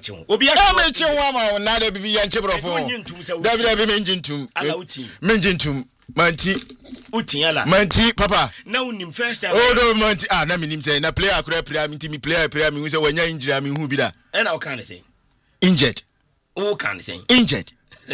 ɔkye obi a me kye ho ama na da bibi yan chebrofo da bi me njintum menjintum manti utiala manti papa na unim first time do manti na minim say na player akura player mi timi player mi hu say wanya injury mi hu bi da na o kan say injured o kan say injured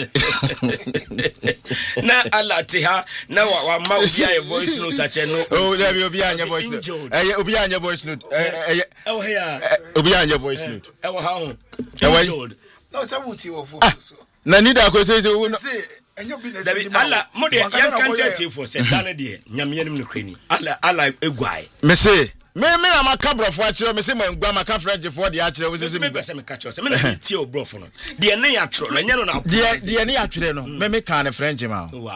na alati ha na wa ma obi a voice note ache no there be obi anya voice note obi anya voice note obi anya voice note ha ho no say wuti wo fo na need akọ say enyo bi na say ala mo de yan kan church for say dan de nyame yanim no kwani ala egwai me say me na maka brofo a kire me say mangua maka french for de a kire wo say me be say me ka kire say me na tie o brofo no de ne ya tro na nya no na de ne ya twere no me ka ne french ma wow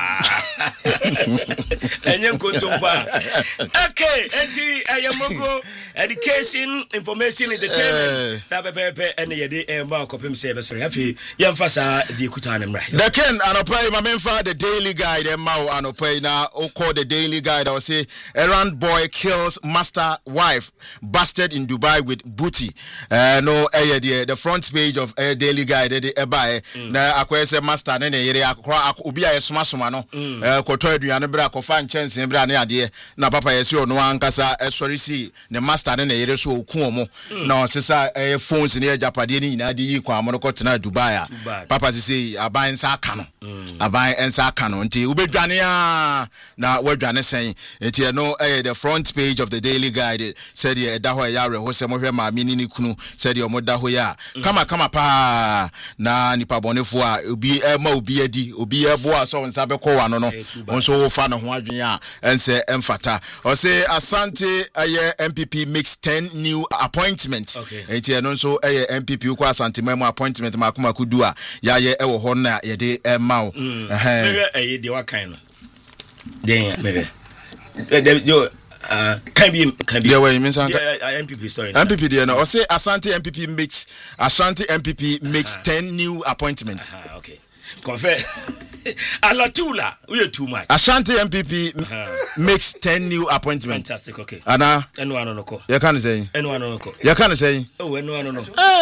enye nkontompa okay enti ayamogo education information entertainment sabepepe ene yede ma kopem say be sorry afi yemfasa de kuta na mra the ken anopai ma memfa the daily guide ma anopai na o call the daily guide I say errand boy kills master wife busted in Dubai with booty no the front page of daily guide the eba na akwese master na yere akwa obi a yesoma no koto aduane bra kofa nchense bra na ade na papa yesi ono ankasa esori si ne master na yere so oku omo na osesa phones ne japade ni nyina de yi kwa mo ko tena Dubai papa sisi aban sa aka no aban ensa aka no nti ubedwane a na wadwane sen nti no the front page of the daily guide said ye da ho ya reho se mo hwe ma mini ni kunu said ye mo da ho ya kama pa na nipa bonefo a obi ma obi adi obi ebo so nsa be ko wa no onso wo fa no ho adwen a ense emfata o say Asante MPP makes 10 new appointments enti no nso MPP ko Asante memo appointment ma kuma kudu a ya ye ewo ho na ye de ma o de wa kan no den me yo can be yeah way means MPP story MPP there no o say Asante MPP makes 10 new appointments okay confess Alatula we too much Asante MPP makes 10 new appointments fantastic okay ana eno ano noko you can say eno ano noko you can say oh eno ano no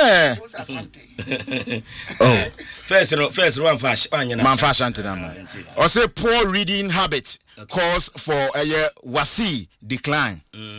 oh first one fast man fast Asante na man o say poor reading habit cause for wasi decline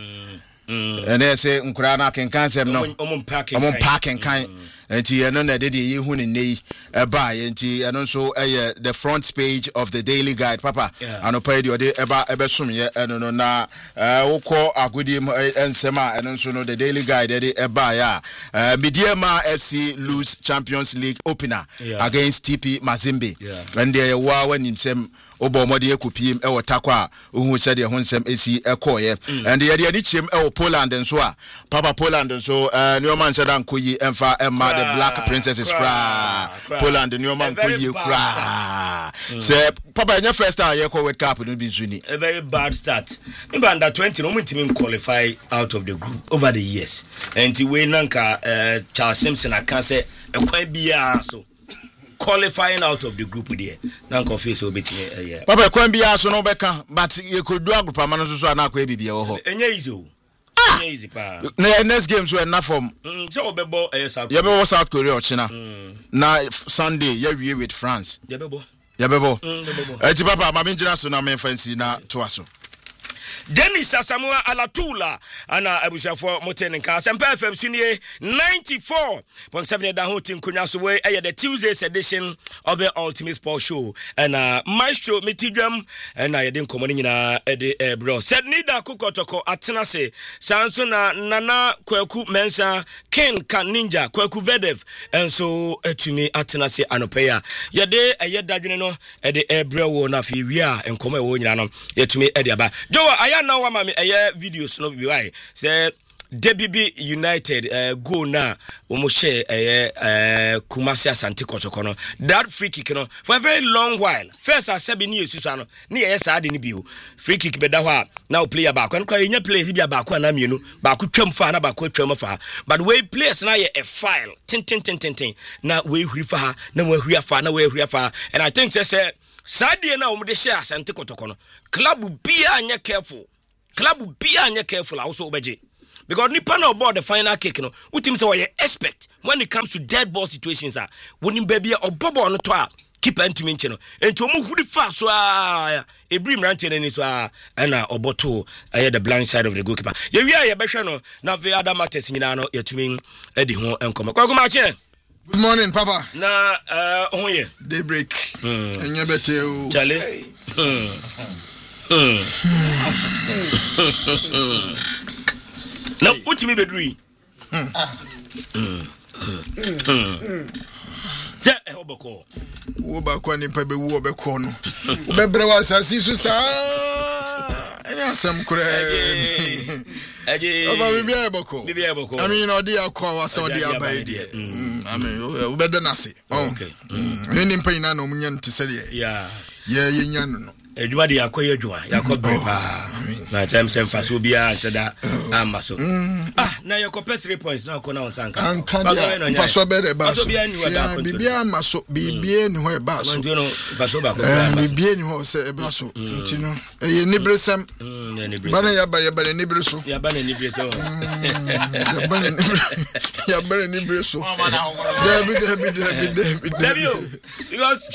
and they say nkura na kenkan sem no omon parking kan enti eno na de ye hu ne nei eba enti eno so the front page of the daily guide papa anopa de ode eba som ye eno no na wokọ agudi ensem a eno so no the daily guide de eba ya Mediema FC lose Champions League opener against TP Mazembe and they wa wanim obo mode ekopiem e wotakwa ohu se de ho nsem esi ekoye and ye de chiem e Poland nso a papa Poland nso Neoman Sedan koyi emfa emma the Black Princesses cry Poland Neoman koyi cry say papa your first time ye World Cup no be zuni a very bad start in under 20 no team qualify out of the group over the years and we nanka Charles Simpson aka say ekwan bia so qualifying out of the group there nan confess obeti yeah papa kwan bia so no beka but you could do group amano so na akwa bibia wo ho enye easy pa na next game so na form so obebo South Korea yebebo South Korea ochina na Sunday you wie with France yebebo eti papa ma menjina so na men fancy na to aso Dennis Asamoah Alatula ana abushafo motenenka Sempa FM sunie 94.7 da ho tinkonya so we the Tuesday's edition of the Ultimate Sport Show and Maestro Mitidwam and I didn't come nyina e bro said nida kokotoko atena se sanso na nana kwaku mensa Ken kan ninja kwaku Vedev and so etumi atena se anopeya yede dadwene no e bro wo na fi wia enkomo e wo nyina no yetumi e aba Joe now wa mami videos no bi why say DBB United go na omo share Kumasi Asante Kotoko no that free kick no for a very long while first I said ni yesu no ni sa de ni bi o free kick be da ho a now player back and kwa nya player bi back na mienu back twam fa na back twam fa but we players na ye a file tin na we huri fa na we huri fa na we huri fa and I think say Sadia na omo de share Asante Kotoko no club bia anya careful also obeje because nipa na board the final kick no utim say we expect when it comes to dead ball situations ah wonim baby obobo no to a keeper ntumi nche no enti omu hudi fa so ebrim rante na ni so na oboto the blind side of the goalkeeper ye wi ye behwe no na ve other matters nyina no yetumi edi ho enkomo kwagoma che. Good morning, Papa. Na ohoye Daybreak. Enye bete o. Chale. Na utimi bedui. Ja oboko. Wo ba kwa ni pa be wo obeko no. Wo bebre wa asasi so sa. Enya asem kure. Oba bibia eboko. I mean odi akwa wa so odi abai de. I mean wo be na se. Okay. Ni mpa ina no munye ntse de. Yeah. Ye nya no. Eduma de yakoye aduma yakobre pa na time sem faso bia nsheda amaso na yakopɛ 3 points na kona onsanka faso be de baso bibia amaso bibie ni ho e baso faso ba ko bibie ni ho se e baso ntino ye nibresem bana ya ba nibreso ya ba nibreso ya ba nibreso because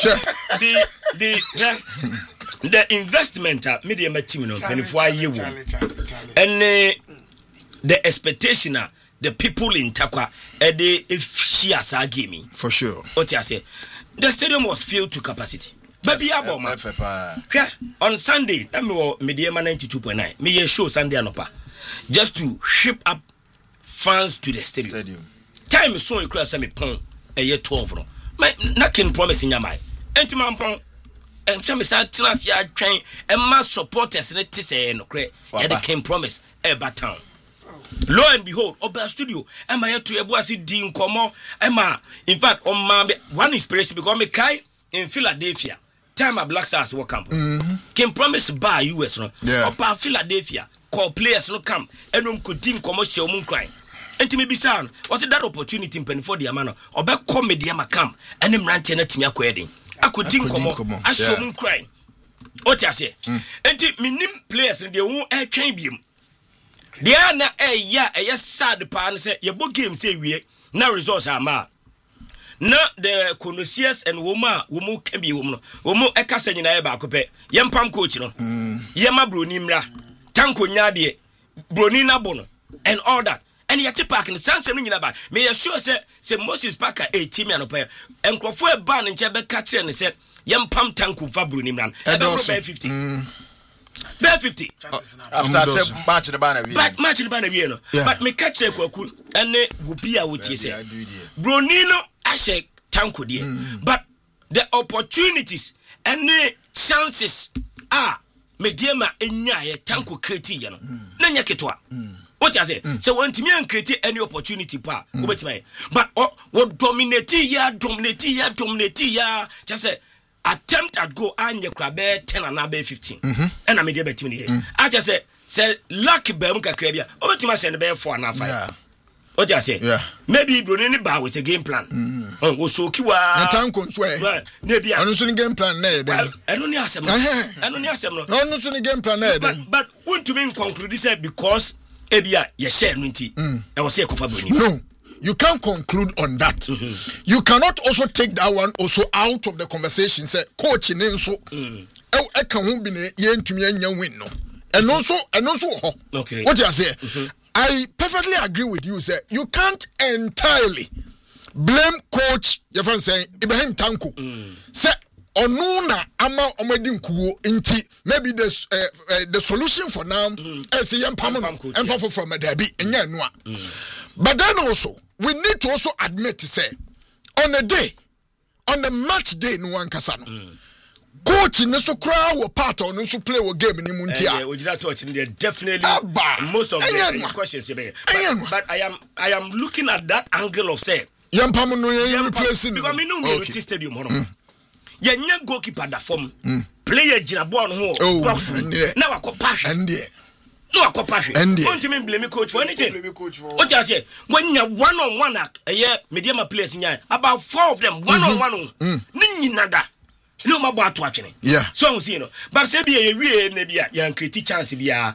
the investment media team no penifo ayewo and the expectation the people in Takwa they share sa game for sure. What you say the stadium was filled to capacity baby aboma on Sunday that me media 92.9 me show Sunday anopa just to ship up fans to the stadium. Time so you cross me pon a year 12 no na kin promise nyamai enti man pon and some is atlas ya train and mass supporters let say no cre the came promise eba town. Lo and behold oba studio am I to ebuasi di nkomo ema in fact on my one inspiration because me kai in Philadelphia time a Black Stars work camp came promise by US no opa Philadelphia call players no camp enum could di nkomo she omun cry enti me bisa no what that opportunity in pen for the amano oba comedy am camp enem ranche na timi akoyedin akodi nkomo ashom cry oti ase enti minim players de hu etwen biem de na eya sad pa no se ye bo game se wie na results ama na the conociers and womu can be womu womu ekasa nyina ye ba akopɛ ye mpam coach no ye ma broni mra tanko nya de broni na bo no and all that and yet park no sansem nyina ba me ye sure say Moses Parker team anopa enkrofo e ban nche be ka kire ne se yempam tanku fa broni mran e be 50 be 50 after say match the ban we but match the ban we no but me ka kire kwaku ene wo bia wo tie se broni no ahye tanku de but the opportunities and chances are mediema enya ye tanku create ye no na nya ketwa. What you say? So when Timmy and create any opportunity pa, but what dominate ya, just say attempt at go and you grab 10 and 15. And I made bet me. I just say lucky Bermuda Crabia, over to my send the 4 and 5. What you say? Maybe Brunini bar with a game plan. Oh, so Kiwa, time consuel. Maybe I don't game plan. I don't ask them. I don't ask them. No, game plan. But want to mean conclude this because. Ebia ye share nti e wo se kofa broni. No, you can't conclude on that. You cannot also take that one also out of the conversation. Say coach ni nso e kan ho bi ne ye ntumi anya win no. And also ho. Okay. What you say? I perfectly agree with you. Say you can't entirely blame coach your friend saying Ibrahim Tanko. Say onuna ama omedi nkuwo nti maybe the solution for now is yempam no from Adabi enya noa. But then also we need to also admit to say on the match day no one kasa no coach ne so kra wo part on so play wo game ni muntia we did touch in there definitely most of the questions you be but I am looking at that angle of say yempam no ye replacing because me no me stadium hono yenya goalkeeper da form player gina ball no ho na wakopa no wakopa don't me blame coach for anything what you say when you one on one medium players nya about 4 of them one on one ni nyina da no ma bo ato atwene so we see no but say be ye wie na bia yan create chance bia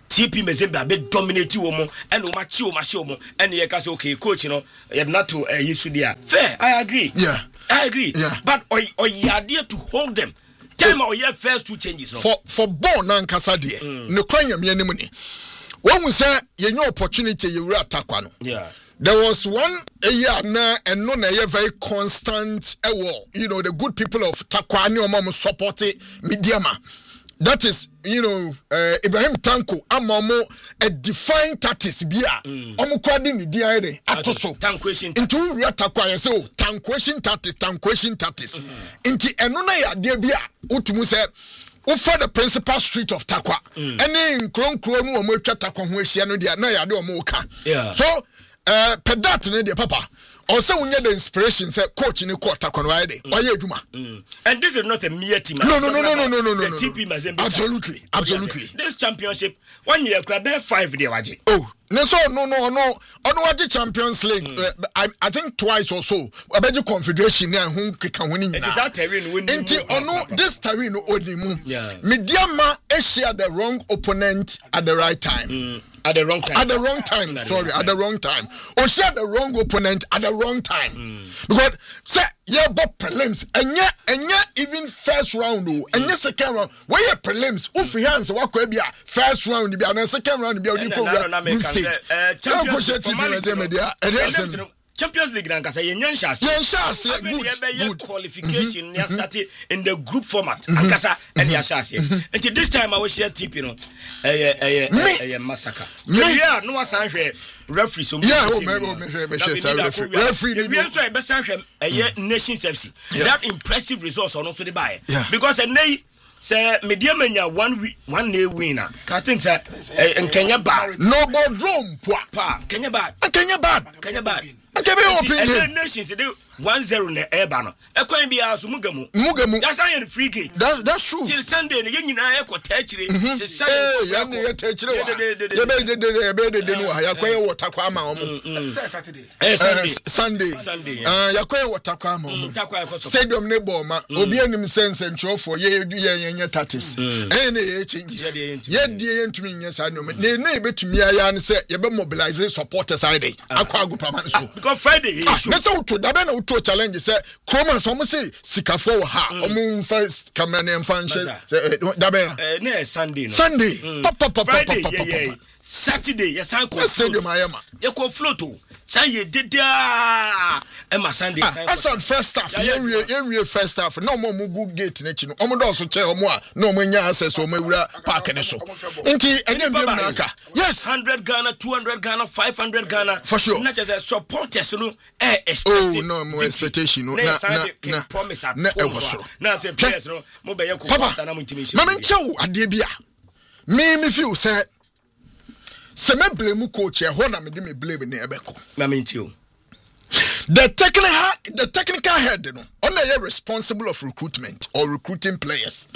TP Mazembe be dominate wo mo and o machi o machi o mo and you can say okay coach you know you not to yisu dia fair I agree but or you are there to hold them time or your first 2 changes for ball na nkasa de ne kwan yam yanim ni when we say you know opportunity you will attack one there was one a year na and no na very constant you know the good people of Takwani or mom support Midiama. That is, you know, Ibrahim Tanko, Amamo, a defined tactics, Bia, Omukwadi, Diade, Atoso, Tanquation, into Ratakwa, so Tanquation tactics, into Enona, dear Bia, Utumuse, over the principal street of Takwa, and in Kron Krono, Mocha Takwa, Huesiano, the Anaya, do Moka. So, Pedat, dear Papa. Also, when you the inspiration, say, coach in the quarter, why you do? And this is not a mere team. No. TP Mazembe. Absolutely. This championship, 1 year, club 5 day. Oh, no. On what the Champions League, I think twice or so. About the Confederation, who can win. It is that terrain winning. This terrain only move. Midiama share the wrong opponent at the right time. At the wrong time. Or share the wrong opponent at the wrong time. Because say but prelims and even first round and second round. Where your prelims? Free hands what could be first round and second round be group stage. Champions League nankasa yenyanshas good qualification ya start in the group format ankasa and ya shase until this time I will share tip you know massacre yeah no wasan hwe referee so referee we so e be san hwe Nations FC that impressive results on also the buy because say Mediamanya one day winner. I think that in Kenya bad. No boardroom. Kenya bad. Okay, and Nations they 1-0 in the air banner. A coin be as Mugamu. That's how in free gate. That's true. Till Sunday, the union I echo touch it. Sunday. Yakoya Watakama. Stadium Neboma, Obianim sense and show for ye tatis. Any changes. Yet the end to me, yes, I know. Nay, neighbor to me, I say, you be mobilizing supporters Friday. Because Friday, let's go to Dabano. To challenge say Chroma some say sikafo ha omu first camera name function dabe na Sunday Friday Saturday yes I call stadium ayama you call float say ye dida Emma Sunday I said first half yen first half no more mugu gate na chi no omo do so che omo a no mo nya access omo wura park ne so nti enye bi na aka yes 100 Ghana 200 Ghana 500 Ghana for sure not just supporters no expectation no more expectation no na promise at na say players no mo be ye ko na mo intimation na menchew ade bia me feel say se me blame coach e ho na me de me blame ne ebeko na mentio the technical head no on a responsible of recruitment or recruiting players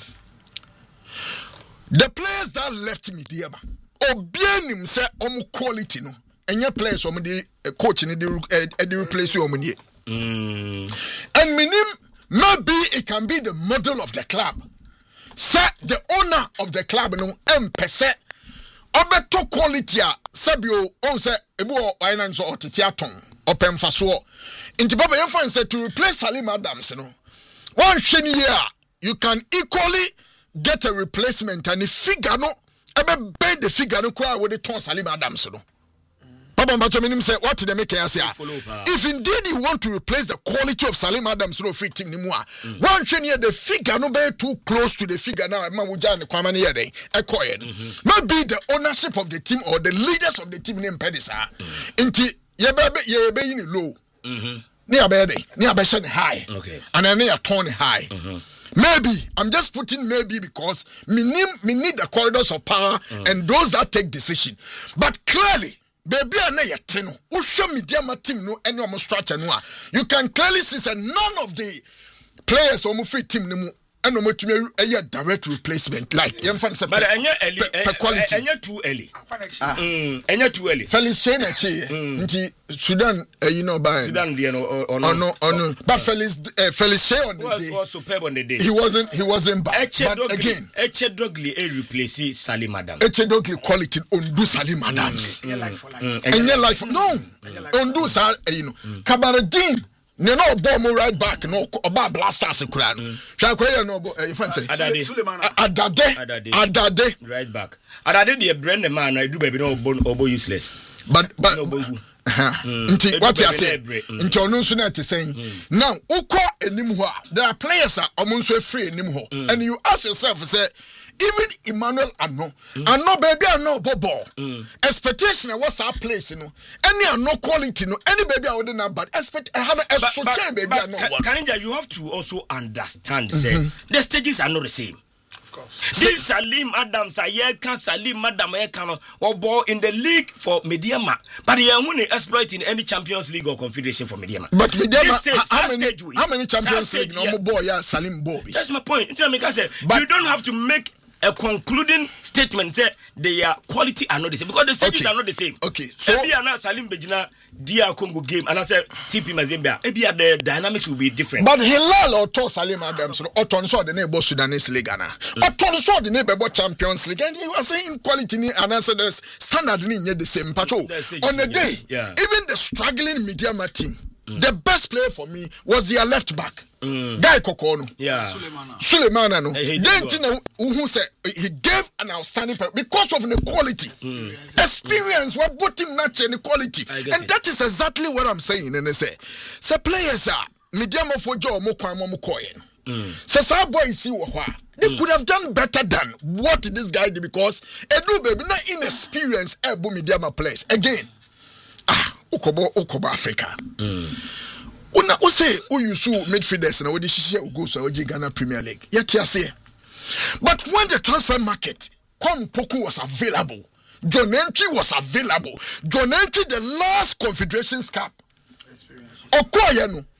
the players that left Midiama obianim say quality no enye players the coach ni the replace you omo and minim maybe it can be the model of the club say the owner of the club no empese obeto quality a sabio on say ebu finance or tetiaton open faso into baba yefan say to replace Salim Adams no one hwe ni here you can equally get a replacement and the figure no ebe bend the figure no kwa with the ton Salim Adams no Baba Mbacho minim say what they make say if indeed you want to replace the quality of Salim Adams no free team ni mu a one hwe ni the figure no be too close to the figure now ma wo ja ne kwama ne yede ekoye no maybe the ownership of the team or the leaders of the team name pedisa nti ye be yin low ni abede ni abeshe high and then you turn high maybe I'm just putting maybe because me need the corridors of power and those that take decision but clearly baby na yete no wo hwe Midiama team no any structure no you can clearly see that none of the players on free team no and no mutumi a direct replacement like yemfa say but enya too early enya too early Felix Shea na che nti Sudan you know by Sudan dey no but Felix Shea on the day was superb on the day he wasn't bad but again Echedogli replace Salim Adams Echedogli quality undo Salim Adams like for no undo sa you know Kabaradin ne no bomb right back no oba blasters kura no hwa kwaya no you fan say Adade right back Adade dey brand the man I do baby no obo useless but nti what you say nti onu nso na te saying now uko enim ho there are players omo nso free enim ho and you ask yourself say even Emmanuel Ano baby Ano bobo expectation was our place no any Ano quality no any baby I would not but expect have a so change baby Ano Kanija you have to also understand say the stages are not the same. This Salim Adams Salim Madam or ball in the league for Mediama, but he won't exploit in any Champions League or Confederation for Mediama. But Mediama, how many Champions League no boy Salim Bobby? That's my point. You don't have to make a concluding statement say their quality are not the same because the stages are not the same. Okay, so Salim Bejina Dia Congo game and I said TP Mazembe. Maybe the dynamics will be different. But Hilal or Salim Adams or Tonso the neighbor Sudanese League or Tonso the neighbor Champions League and he was saying quality and answer the standard in the same patrol on the day. Even the struggling Mediama team. The best player for me was their left back. Guy Kokono. Yeah. Suleimana no. Then who said he gave an outstanding because of the quality. Experience what brought him natural quality. And that is exactly what I'm saying. And I say players are medium for job mo kwan mo koyen. So boys see what they could have done better than what this guy did because Edu baby not inexperienced Ebu medium players. Again. Ukobo Africa. Una say you midfielders na we dey go so Ghana Premier League. Yet you say. But when the transfer market Poku was available, John Entry was available. John Entry the last Confederations Cup. Okoye no.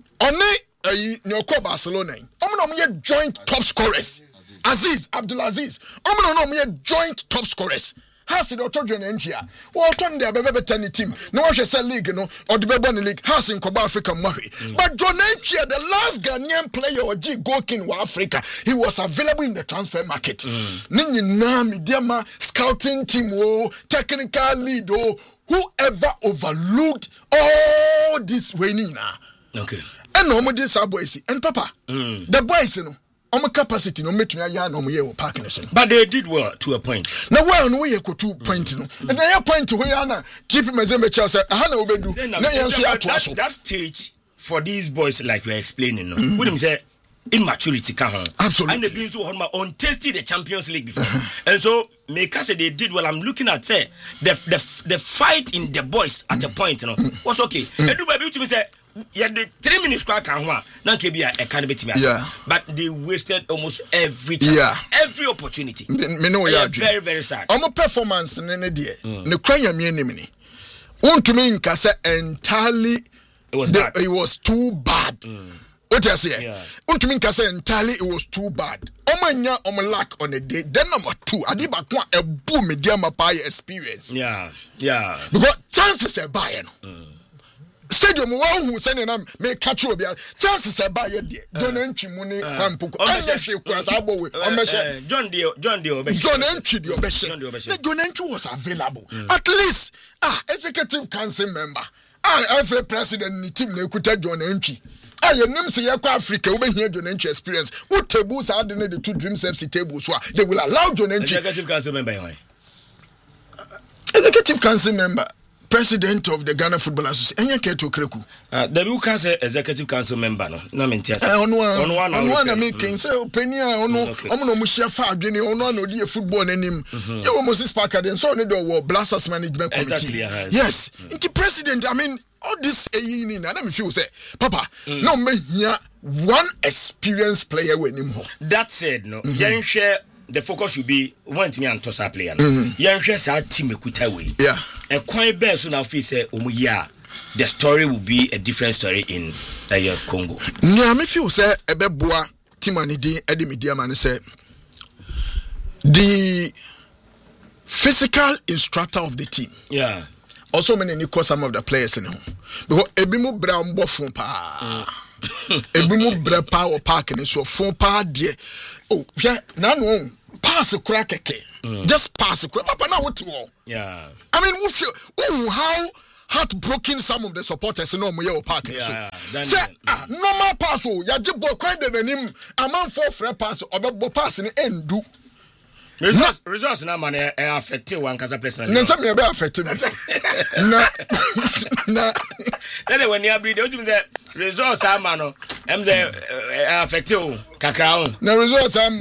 Oni nyoko Barcelona. Omo joint top scorers. Aziz Abdulaziz. Omo joint top scorers. Has it auto John Entria? Well, turn their baby team. No one shall league, no, or the baby league has in Coba Africa Murray. But John Entria, the last Ghanaian player or G Gokin Africa, he was available in the transfer market. Nini na Mediama scouting team, technical lead, whoever overlooked all this winning. Okay. And no more this boys and Papa. The boys, you know. Capacity no make me no parking. But they did well to a point. Now well no we go 2 points no. And then point where na keep Mazembe Chelsea aha na obedu. That stage for these boys like we are explaining no. We them say immaturity can home. Absolutely. And they've been so untasted the Champions League before. And so make us say they did well. I'm looking at say the fight in the boys at a point you know was okay. And do baby to me say yeah, the 3 minutes crack and one. Now can be a candidate. But they wasted almost every time, every opportunity. Me know you very, very sad. I'm performance in any day. No cry me enemy. Want to mean Kasa entirely it was too bad. What I say? Want to mean Kasa entirely it was too bad. Omanya lack on a day. Then number 2, I did back one a boom medium experience. Yeah. Because chances are buying. Stadium one who send them may catch you chances are by John Entry money Pampuko. John Entry John Entry was available. At least executive council member. FA president team Nekuta John Entry. Your name say Africa over here John Entry experience. Who tables are the 2 Dreams FC tables they will allow John Entry. Executive council member. Executive council member. President of the Ghana Football Association. Enye Keto Kreku. The you can say executive council member no. Na mentia. Ono na making say opinion ono no mushia fa adwene ono na odi football nanim. You almost spark then so ne do Blasters management committee. Yes. Inti president I mean all this na let me feel say papa no me here one experienced player when him. That said no. Yenhwe the focus should be one to me and toss a player. Yenhwe sa team ekuta we. Yeah. A coin bear soon after say the story will be a different story in Congo. Yeah, me feel say ebe boa team and the media man say the physical instructor of the team. Yeah. Also many call some of the players in home. Because Ebimu Brown Buffon pa. Ebimu Bra Power Park and so phone pa dear. Oh, yeah, no. Pass a crack just pass a crack. Papa now what you Yeah. I mean, we feel how heartbroken some of the supporters in Omoyo Park. Yeah. Say normal pass ya jibo quite the name a man for free pass or the pass in end do. Results na man affect one cause personally. No some be affect me. Na then when you be the results are man no am the affect you kakra on. Na results am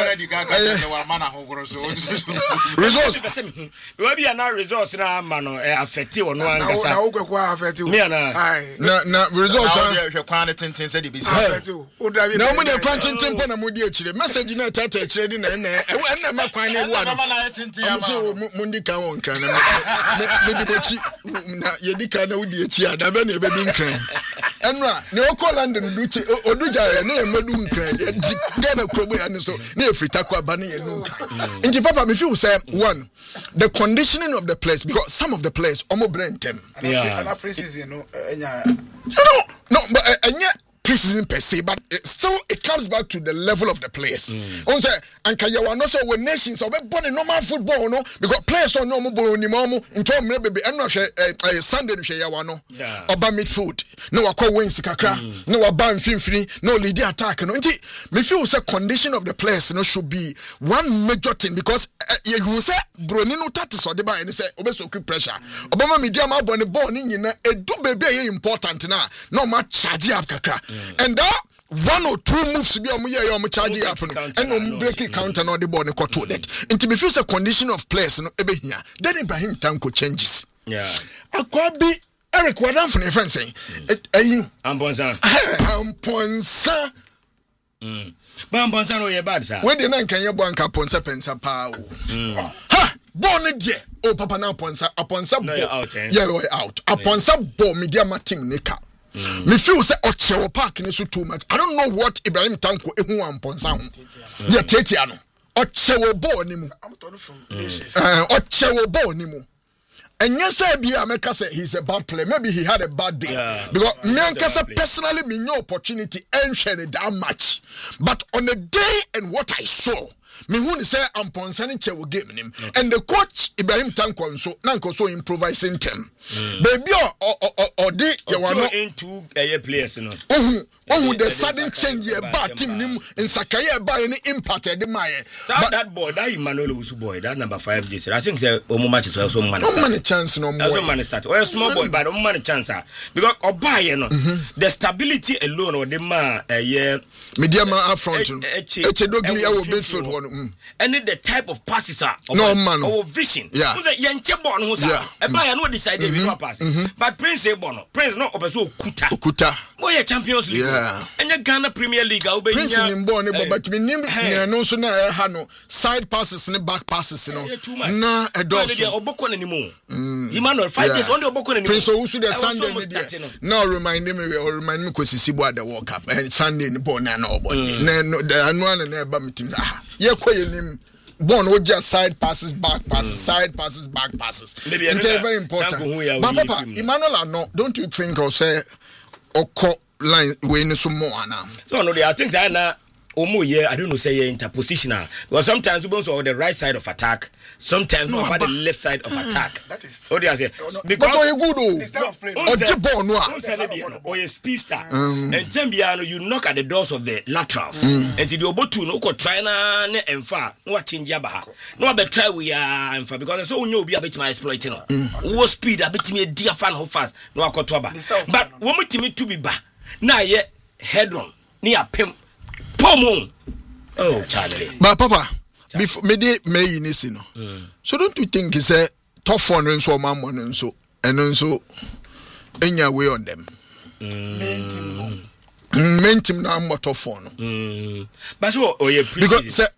results we be na results na man no affect you no an kasa. Na wo affect you. Me na results hwe kwan ne tenten se de bi si affect you. O da bi na mo de kwan tenten po na mo di akire message na tata akire di na ma kwan na wu na tenten ya ma mo ndi kan won kan na me di bochi na ye di kan na wu di akire da be na e be di kan enra ne o call London du che oduja na e madu nkan di Ghana krobo ya ne so na e frita kwa ba na ye no nti papa me feel say one the conditioning of the place because some of the players omo brentem yeah na preseason no no but anya preseason per se, but still it comes back to the level of the players. On say anka ya wa no so we nations obe born in normal football no because players on no mo born ni mo into me bebe eno hwe Sunday no hwe ya wa no oba midfield no wakọ wings kakra no wa ban finfini no lead attack no nti me feel say condition of the players no should be one major thing because you say broni no tat so de ba any say obe so quick pressure obama media ma born ball ni nyina edu bebe e important na no ma charge up kakra. And that one or two moves to be on me charge up and on breaking counter no the ball ne to that. And to be feel the condition of players no ebe here. Then Ibrahim Tanko changes. Yeah. Akwabi Eric Wadan from the friend saying Amponsa. Amponsa no ye bad sir. When the nan kan ye bo anka Ponsa pensa pa o. Ha! Born dear. Oh papa na Ponsa no, out. Yeah, you're out. Aponsa bo media ma team nika. Me feel say Ochewo Park ni so too much. I don't know what Ibrahim Tanko ehu amponsa ho. Yeah, Tetia no. Ochewo ball ni mu. I'm talking from Nations. Ochewo ball ni mu. And yes, say America say he's a bad player. Maybe he had a bad day. Because me personally me no opportunity and share that match. But on the day and what I saw, me who say Amponsa ni chewo game him. And the coach Ibrahim Tanko so nanko so improvising them. Baby or they you are not into players no. Oh the sudden change ye bad team nim in Sakaya by any impact the my. But that boy that Emmanuel Usu boy that number 5 this I think say omo match is also man. No man chance no more. That's man start. Or a small boy but omo man chance because Obaye no the stability alone or the man media man up front. Echedogli our midfield one. And the type of passes are no man. Our vision. Yeah. Yenche born who say Obaye no decided we pass. But Prince Bono Prince no obeso Okuta. Boy Champions League. Yeah. And Ghana Premier League obe Prince in born but me nim no so na ha no side passes ne back passes no. Na a dog. Oboko na nimu. Emmanuel 5 days on the Oboko na nimu. Prince Owusu the Sunday ni there. Now remind me Kosisibo at the World Cup and Sunday ni born na no boy. No the annual na eba meeting. Ye koye nim born o just side passes back passes side passes back passes. It's very important. But Papa Emmanuel no don't you think or say oko line we no so more now. So no I think that na omo here I don't know say interpositional because sometimes we on the right side of attack sometimes no, about the left side of attack. That is what they say because you good or a speedster and tembiano you knock at the doors of the laterals and the obotu no ko try na emfa no change yaba no be try we are emfa because so onye obi abet my exploiting wo speed abet me dear fan how fast no akoto aba but wo mutimi to be ba na ye head on ni apem Pomo. Oh, Charlie. But Papa, before me de me inisi no. So don't you think it's a tough one and so man and so enya way on them. Main team na mo tough one. But so because say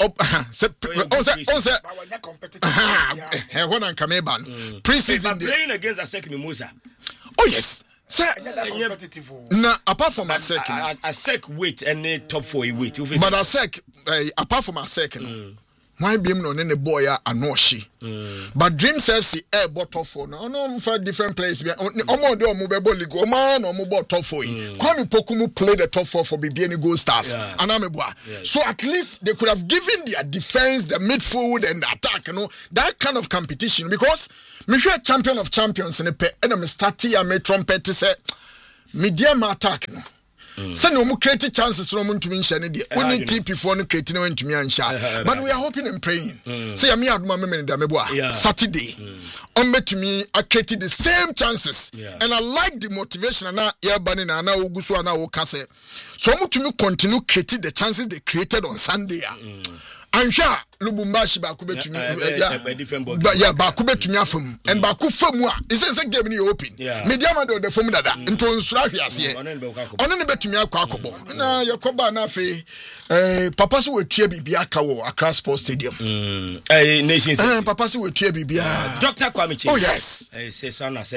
when I'm coming ban preseason playing against a second Musa. Oh yes. Say competitive. na apart from ASEC, ASEC weight and top 4 weight. but ASEC apart from ASEC, why be no ne boy anoshi. But Dreams FC air bottom 4 no for different players. Omo do omo bebo league. Oman omo bot top 4. Kwame Pokumu play the top 4 for BBN Gold Stars. Anameboa. So at least they could have given their defense, the midfield and the attack, that kind of competition, because me sure champion of champions in the pe and me start here me trumpet to say medium attack Send no create chances from to me shane dey. Only TP for no create no to me ansha. But we are hoping and praying. Say me aduma me da meboa Saturday. On to me I created the same chances. And I like the motivation na ya bani na na oguso na wo kase. So to me continue creating the chances they created on Sunday. Ansha Lubumbashi baku betumi baku betumi afam and baku famu a isense game ni open media ma de famu dada nto nsura hwiase ono ne betumi akọ na yakoba na fe papa so wetua bibia aka wo Accra Sports Stadium nations papa so wetua bibia Dr. Kwame Chief. Oh yes say son say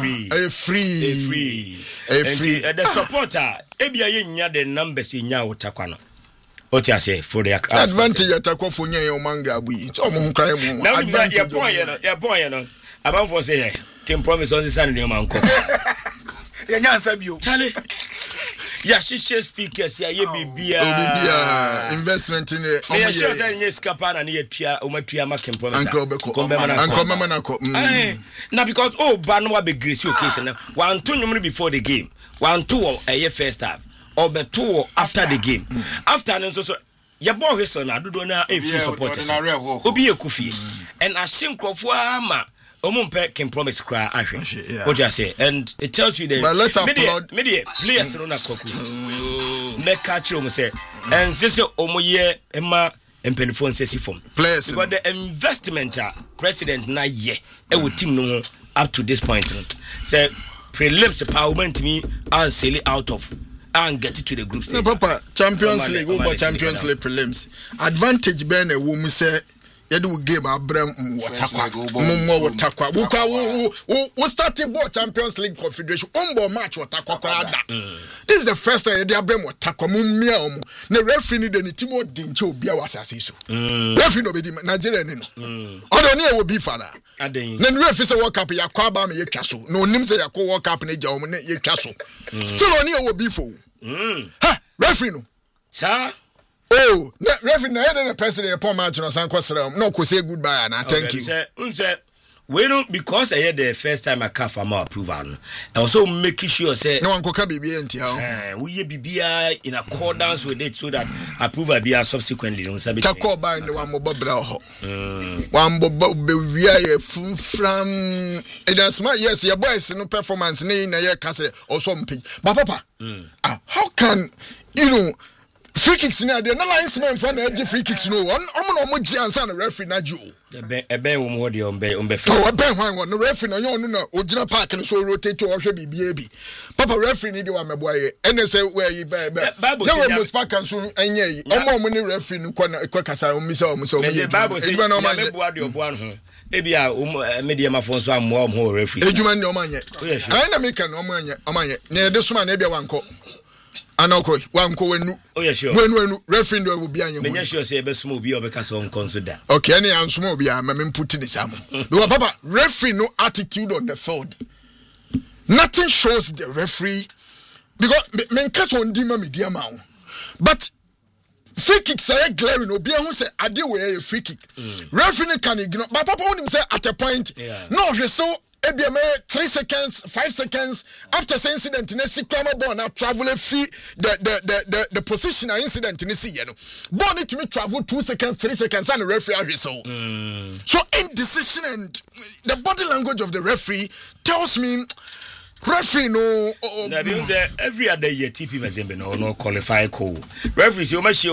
free the supporter ebia ye nya the numbers nya wotakwa no. What you say for the advantage attack for your manga bui. So mo nkra mu. Now your point, about for say can promise on the Sunday man ko. Ya nya answer bio. Charlie. Ya shishe speakers ya ye bibia. Investment in the me sure say nye skapa na ye tua o matua ma can promise. Uncle Manako. Now because ba no wa be grace occasion. One two number before the game. 1-2 a first half. Or be 2 after the game. After and so your boy whistle na do na a few supporters. Obi Ekufi. And I think of ma Omumpe can promise cry. What you say? And it tells you that media players no na koku. Make catch you say. And this omoye emma empenifon sesi form. Players because the investment president na ye e wo team no up to this point. Say prelims empowerment me and sell it out of and get it to the group stage. No, Papa, Champions League, Champions League prelims. Advantage ben a woman say, Yadu game Abraham Watakwa. We started both Champions League Confederation. Umbo match Watakwa. This is the first time they Abraham Watakwa. Mumia. The referee need any Timo Dincho Bia was asiso. Referee no be Nigeria no. Odonia will be father. Then referee say World Cup ya kwaba me ye kaso. No nim say ya World Cup ne ja ne ye kaso. Still Onia will be for. Ha, referee no. Sir. Oh, referee na the president upon match no san kwasra. No ko say goodbye and thank you. Say we know because I had the first time I come from approval. I also making sure say no one ko ka bibia ntia ho. We ye bibia in accordance with it so that approval be subsequently no sabi. Takọ ba ne one mobo bra ho. One bobo be wia ye from it is smart yes your boys no performance na ye ka say also mpage. But papa, how can free kicks na there no linesman for na edge free kicks no omo gi ansa na referee na ju ebe wo mo de ombe hwan no referee na yon no na ogina park no so rotate o hwe bibia bi papa referee ni de wa meboa ye ene say we yi ba we mo spark kan so anya yi omo ni referee no kwa kasa o mi say ye eduma na meboa de oboa no ebia media mafon so ammo o referee eduma ni o manye ai na me kan o manye na de suma na ebia wanko Anoko, wanko wenu. Oh yeah, sure. Wenu referee do will be anya. Me sure say be small be obeka so consider. Okay, any ansmo be am me put this am. Because papa, referee no attitude on the field. Nothing shows the referee because men catch on dima media ma. But free kick say glaring obi ehun say ade we a free kick. Referee can ignore. But papa won him say at a point. No, he so ebia me 3 seconds 5 seconds after the incident in a sikrama ball now travel the position incident in see no ball need to me travel 2 seconds 3 seconds and the referee so indecision and the body language of the referee tells me referee no every other year TP Mazembe no qualify call referees you must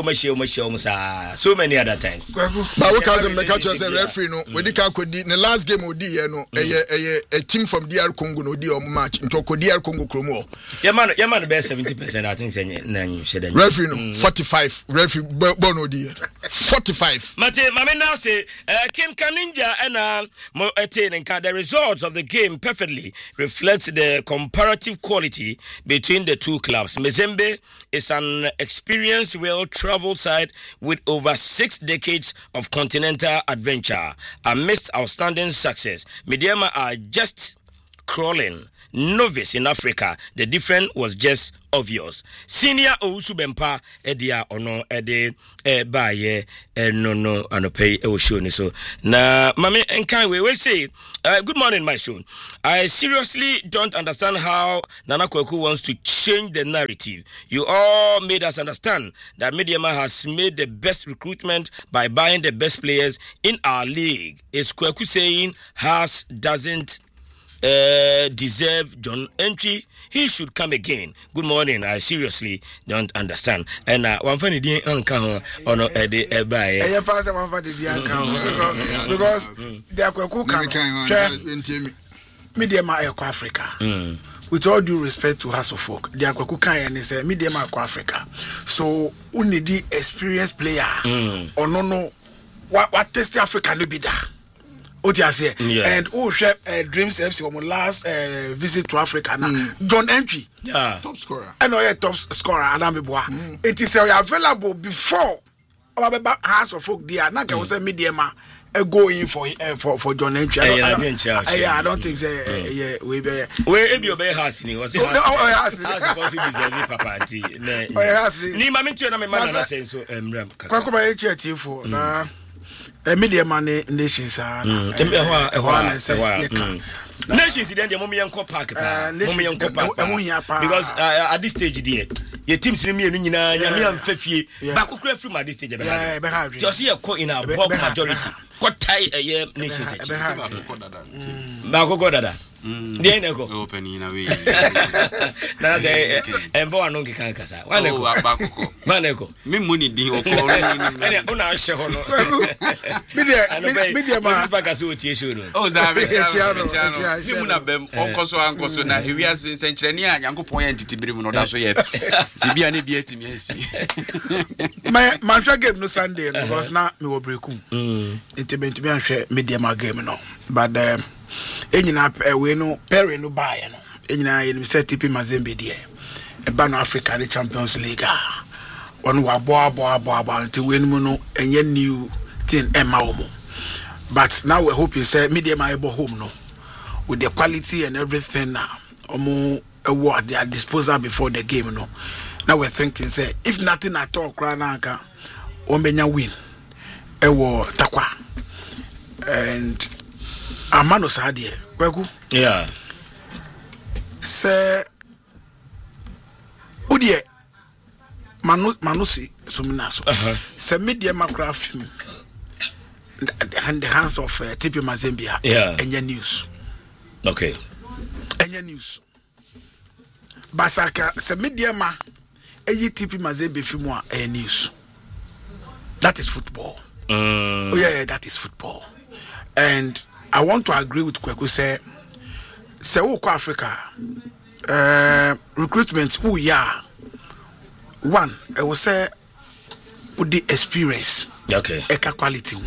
so many other times but we can't make catch say referee no we did the last game odi here no a team from DR Congo no di match into DR Congo Kromo your man be 70% I think say na you said referee no 45 referee ball no di 45. Mate, Mame now say, Kim Kaninja and Mo Etienne and the results of the game perfectly reflects the comparative quality between the two clubs. Mazembe is an experienced, well-traveled side with over 6 decades of continental adventure. Amidst outstanding success, Medeama are just crawling. Novice in Africa, the difference was just obvious. Senior Owusu Bempa edia ono ede baye no anope ewushoni so na mame enkan we say good morning my son. I seriously don't understand how Nana Kwaku wants to change the narrative. You all made us understand that Medeama has made the best recruitment by buying the best players in our league. Is Kwaku saying Haas doesn't deserve John Entry? He should come again. Good morning. I seriously don't understand. And one funny day uncle on a buy. Because they are Medeama Eco Africa. With all due respect to House of Folk, they are Kwakuka and say Medeama Eco Africa. So we need the experienced player or no what test Africa no be that. And Dreams FC on last visit to Africa now. John Entry, Top scorer. And top scorer Adameboa. It is available before our House of Folk there. Now can say Medeama go in for John Entry. I don't think we be where be obey House ni was it House because he deserve papa auntie. Ni mama ntio na me man na say so mram. Kwakuba echi for na Medeama nations are nations then the moment yanko park because at this stage there your teams ni me nyina nyame amfafie back kura free at this stage just here in a bulk majority what tie nations back go dada dey na go open in a way na say embo anongi kan kasa wane ko wane ko me money din o ko ene una hye ho no Medeama back as o tie show no o za be me muna bem onkoso na ewia sensenkyerene a Nyankopon ya ntitibire mu no da so ye tibia ne bia timi asi my game no Sunday because na me wo breakum intibentimi ahwe Medeama game no but enyina we no pere no buy no enyina ye set TP Mazembe die e ba no Africa the Champions League one wa bo until we no enye new thing emma omo but now we hope you say Medeama able home no with the quality and everything now omo award their disposal before the game no now we're thinking say if nothing at all cry nanka ombenya win ewo takwa and amano sadie kwaku yeah se udie manusi suminaso se Medeama craft and the hands of TP Mazembe enya news okay enya news basaka se Medeama eyi TP Mazembe fimu a news that is football that is football and I want to agree with Kwaku say who Africa recruitment who one I will say with the experience okay eka quality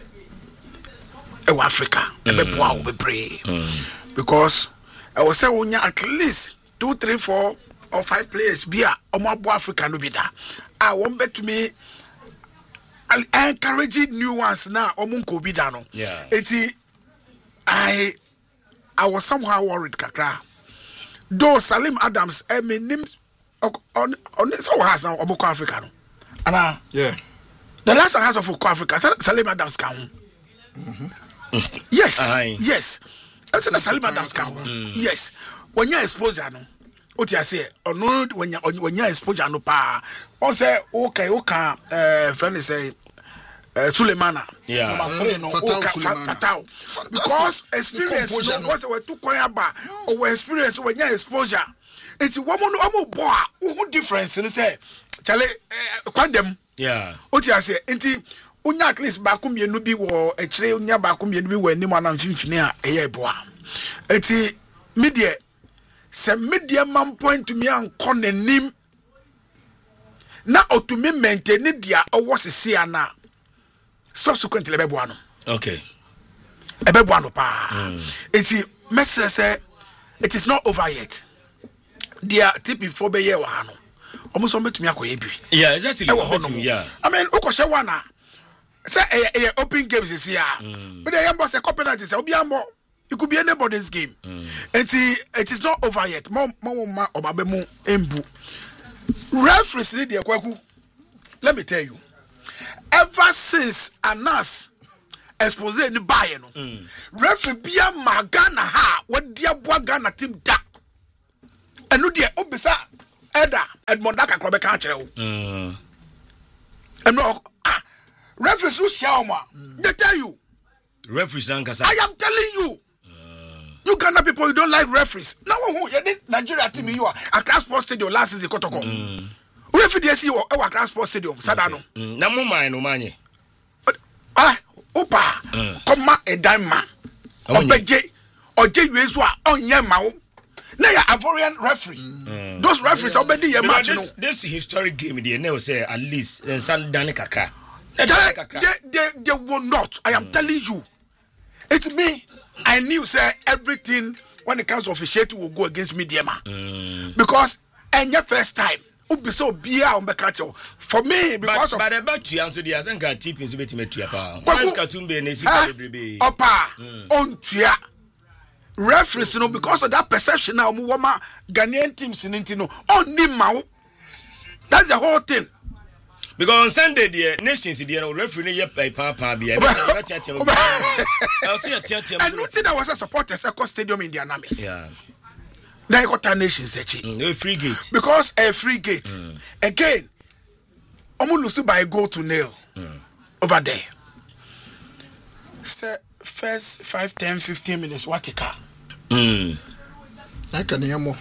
Africa be pray because I will say when at least 2, 3, 4 or 5 players be a Africa no be that I won't bet to me encourage new ones now omunko be dano I was somehow worried kakra. Though Salim Adams names on so has now Omoko Africa. And the last house of Africa Salim Adams can. Yes. Yes. I said Salim Adams can. Yes. When you exposure no. What you say? Or no when you exposure no pa. Or say okay friend say Sulemana. Fatao. Because experience was we too quiet or experience when you exposure. It's woman boy who difference and say Chale Quandem. What you say? Unya at least bakum ye no bi wo echire unya bakum ye no bi wani man amfimfini a eye boa. Enti media se Medeama point to me an kon nim na otumi maintain dia owo sese ana subsequently ɛbɛboa no. Okay. ɛbɛboa no paa. Eti mɛsrɛ sɛ it is not over yet. Dia TP4 bɛyɛ wɔ ha no. Ɔmo sɔ mbɛtumi akɔyɛ bi. Yeah, exactly. Yeah. I mean, ukɔhyɛ one a sɛ ɛyɛ open games is here. But the yambo say penalty say obi ambo. It could be anybody's game. It is not over yet. Mama obabemu embu. Referees need the kwaku. Let me tell you. Ever since Anas expose ni buy no. Referee bia magana ha what dia boa Ghana team da. Enu dia obisa Eda Edmond Daka krobe kan kire wo. Enu referees who shama. They tell you. Referees Nankasa. I am telling you. You Ghana people, you don't like referees. Now, you did Nigeria team you are Accra Sports Stadium last season. Kotoko. Who if you see Accra Sports Stadium? Sadano. Namu mine, manye. Opa. Come a dime man. Obeje. Oje Yezua on Yamao. Now you're Ivorian referee. Those referees already your match. This historic game, they never say at least San Danikaka. They will not. I am telling you. It's me. I knew say everything when it comes to officiating will go against me, because and your first time be so beer on the catcher for me because but of but to answer the asenka tip is bit me tua pa on tua referees you know because of that perception now woman Ghanaian teams in no only mau that's the whole thing. Because on Sunday, the nations, the referee, you pay papa, be a and nothing that was a supporters across stadium in the Anamis. Yeah. Now you got a nations, a free gate. Because a free gate. Again, almost by a goal to nail over there. So, first 5, 10, 15 minutes, what a car. Nakaniamo.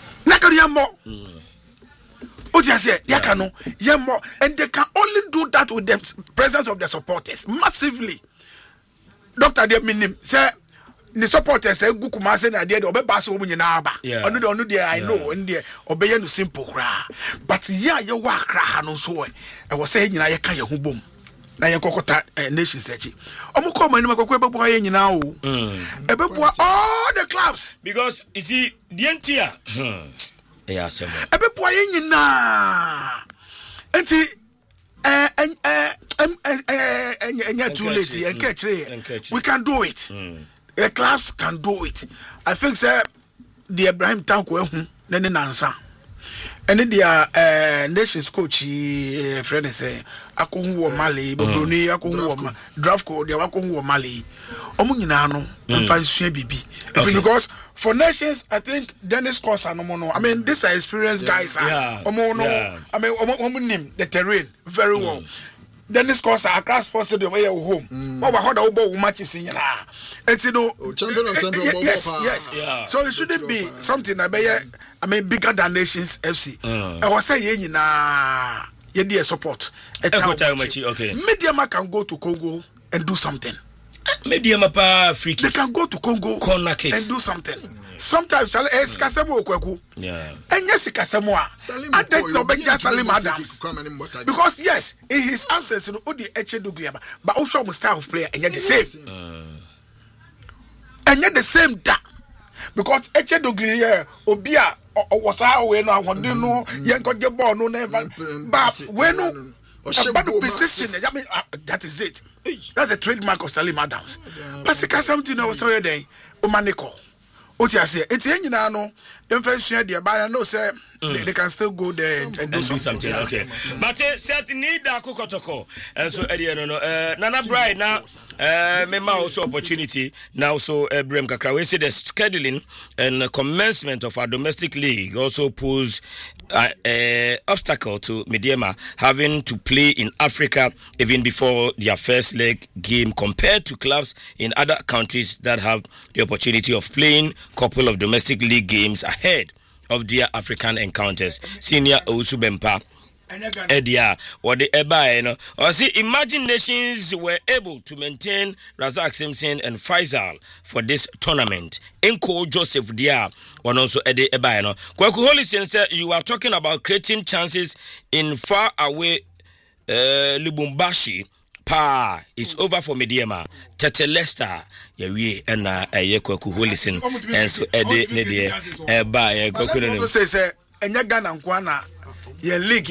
What you say? Yakano, Yamo, and they can only do that with the presence of the supporters massively. Doctor, they mean say the supporters say Gukuma say na there obey pass omu nyina aba. Onu there I know and there obey no simple kra. But yeah, you wa kra no so. I was saying nyina ye kan ye ho bom. Na ye kokota nation search. Omu ko mani makoko ebeboa ye nyina o. Ebeboa all the clubs because you see the entire yeah, so ebe boy nyina enti too late we can do it. The clubs can do it. I think say the Ibrahim Tanko ehu ne nansa and the nations coach friend say akonhu wo Mali Bobroni akonhu wo draft code they akonhu wo Mali omu nyina no mfa nsua bibi because for nations I think Dennis Kosa no mo I mean these are experienced guys omu no I mean omu nim the terrain very well. Dennis Kosa Accra Sports Stadium where you home what how the wo matches nyina and you know yes so it shouldn't be something that I mean bigger than Nations FC. I was saying nyina ye dey support okay Mediama can go to Congo and do something. Mediama pa free kick. They can go to Congo corner kicks and do something. Sometimes Sikasemo Okweku. And yes, Sikasemo. And then Nobeja Salim Adams. Because yes, in his absence, no the Eche Dugliaba, but also style of player and yet the same. And yet the same that because Eche Duglia Obia was our way now when you know Yanko Jabo no never but when about the position that is it. That's a trademark of Salim Adams. But Sikasam was so day Omaniko. What you say? It's any no. Infection there, but I know say they can still go there and do something. Okay. But set need a kokotoko, and so no Nana Bride now. Member also opportunity now. So Brem Kakra, we say the scheduling and commencement of our domestic league also pose obstacle to Mediama having to play in Africa even before their first leg game compared to clubs in other countries that have the opportunity of playing couple of domestic league games ahead of their African encounters. Senior Osubempa Edia or the Eba or see imagine nations were able to maintain Razak Simpson and Faisal for this tournament. Enko Joseph Dia or also Eddie Eba Kwaku Holy said you are talking about creating chances in far away Lubumbashi pa is over for Mediema. Tete Leicester we and ye Kwaku Holison and so Eddie Nedia by Kwaku. Say enya Ghana nkwana ye league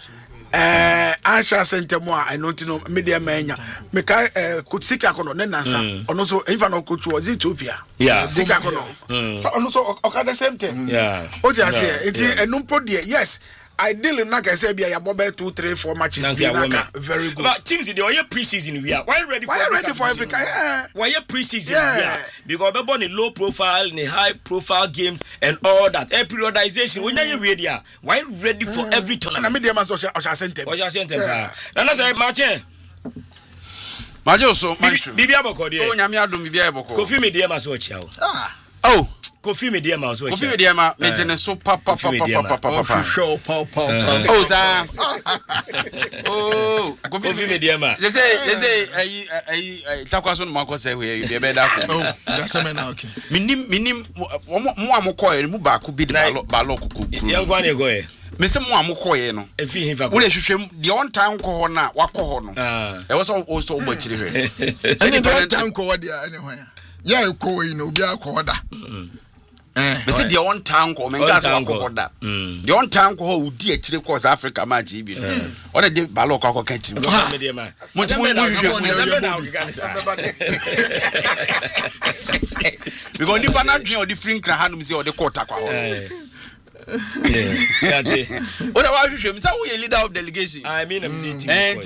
Ansha Center moi I know to know media mania meka kutsika kono ne nansa ono so even no coach was Ethiopia sika kono so ono so okay the same thing o just say it enumpo there yes ideally na ka say bia ya bobe 2 3 4 matches very good but teams they are pre-season we are why ready for Africa why pre-season we are because we born a low profile in high profile games and all that a periodization when you ready why ready for every tournament na media man so center na say Martin so bibia boko dey o nyame adom bibia boko Kofi media ma so chia oh Kofi media ma so chia Kofi media ma me jene so papa show pow oh za oh Kofi media ma they say takwaso no mako say we be da ko oh that's me now okay minim mo amko mu ba ko bi balo kuku yan kwa ne go e me se mo amko ye no efi hin fa wo le hwehwem de on time ko ho na wakọ ho no e wo so o bo chire hwe any time ko wodi any hwan ya ko yi no obi akoda me se de on time ko men gas wakoda de on time ko ho udi achire ko South Africa match bi no o de balo ko akọ kan tim mo ti mo because ni bana dwen o di free nkra hanum se o de quarter kwa ho yeah what about you say we leader of delegation I mean I'm DT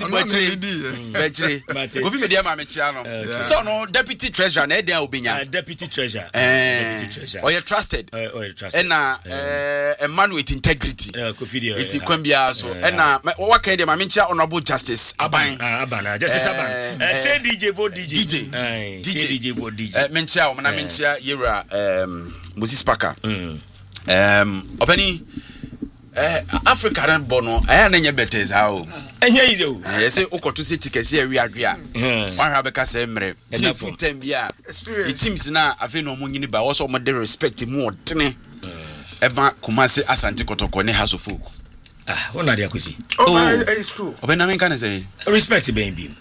Kofi media ma me chia no so no deputy treasurer na e dey obenya deputy treasurer or you trusted and a man with integrity Kofi dey it kwambia so and na what kind dey ma me chia honorable justice Aban justice Aban say DJ vote DJ say DJ vote DJ me chia o na me chia yera Moses Parker openi Africa ran bono aya na nye betes ha o enye ize o yes ukoto se tikesi awi adua wan ha be ka se mre team time bia it seems na afi no mo nyini ba wo so mo de respect mu odene eba Kumasi Asante Kotoko ne hasofu ona dia kwesi it's true opena men kan say respect ben bi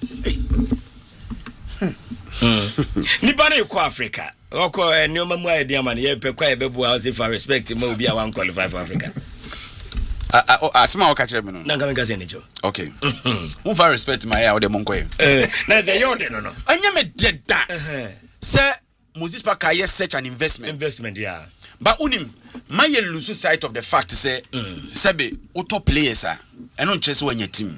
ni bana ko Africa oko enioma mu ide ama ye pe kwa ebebu house for respect ma obi a wan qualify for Africa asma o ka chere me no na ngam say nejo okay who for respect my ya o de monko na say you de no anya me deda say Moses Parker yes such an investment yeah but unim my lose sight of the fact say sebe auto players eno nchese wanya team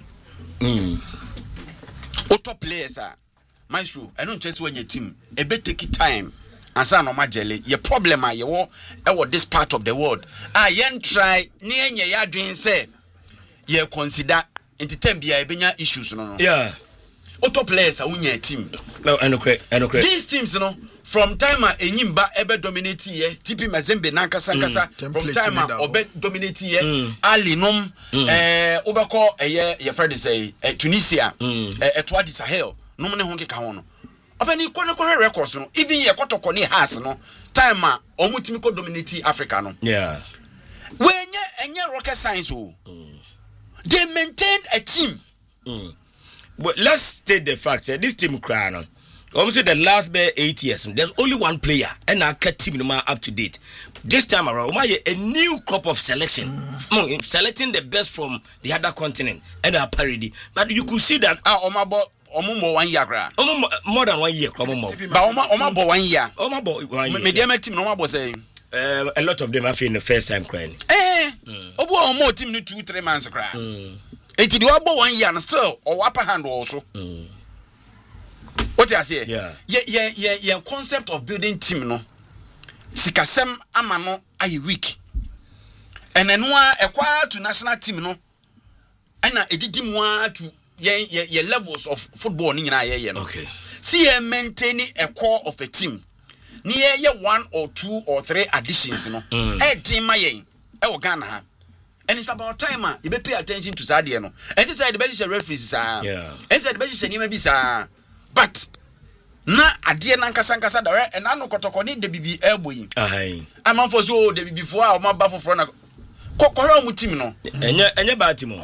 auto players maestro eno nchese wanya team e be take time ansa no magele ye problem a ye wo e wo this part of the world yen try ni enye ya dwen say ye consider entitem bia e benya issues no yeah auto players unya team no enokre these teams no from time enyimba ebe dominate ye TP Mazembe nankasa from time obe dominate ye Ali nom obeko ye Friday say Tunisia Etwadi Sahel nom ne ho keka ho no obani ko records no even ye kotoko ne has no time omutimi ko dominate Africa no yeah enye rocket science o they maintained a team but let's state the fact that this team cry no almost the last 8 years there's only one player and our team no up to date this time around a new crop of selection selecting the best from the other continent and our parody but you could see that Omo 1 year gra more than 1 year but omo 1 year media team no omo say a lot of them have been the first time crying omo team no 2-3 months cry it the obo 1 year and still or upper hand also what I say yeah concept of building team no sikasem ama no aye week and then one acquire to national team no and edidi mu to ye levels of football ni nyina ye no okay see ye maintaining a core of a team ni ye 1 or 2 or 3 additions no team ma ye wo Ghana ha and it's about time you be pay attention to Sadia no and this side the best referees yeah and said the best ni bi sa but na ade na nkasa da and anu kotoko ni de bibi elboy am for so de bibi fo a o ma ba foforo na kokoro mu team no enye ba team o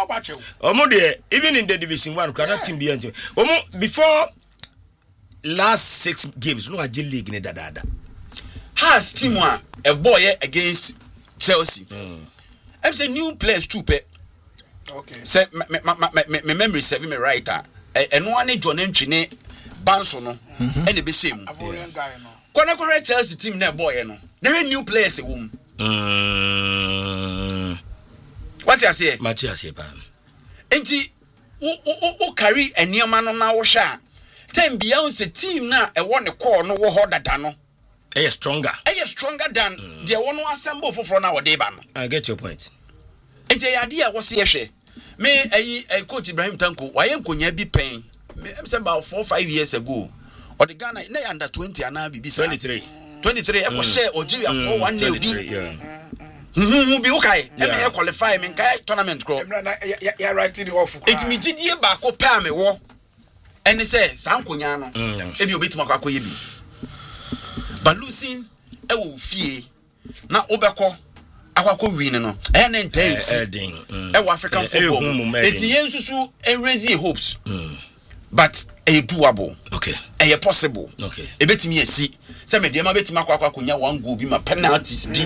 even in the Division 1, that team be before last 6 games, no Agile League in the has team one a boy against Chelsea. I'm saying new players too. Okay. Say my memory serving me right. And one John Entry Bansono and the same. Kwana Chelsea team na boy no. There are new players whom. What you say? Matthias Yepa. Enti o carry enioma no na wo hwa. Time Beyonce team na e won the call no wo hoda da no. Stronger than the one assemble for now deba no. I get your point. Enti idea was ye me coach Ibrahim Tanko why nkonya bi pen. Me say about 4-5 years ago. Or the Ghana na under 20 ana bibi 23 e ko share Algeria for 1 day bi bi okay e qualify me kai tournament ko ya right in off it me gidie ba ko pa me wo ene say san konya no e bi obetima kwa akoye bi but losing e wo fie na obekọ akwakọ win no e na intense e wo African football it yensusu e raise hopes but e doable okay e possible okay e betimi esi say me de ma betimi akwakọ konya 1 goal bi ma penalties bi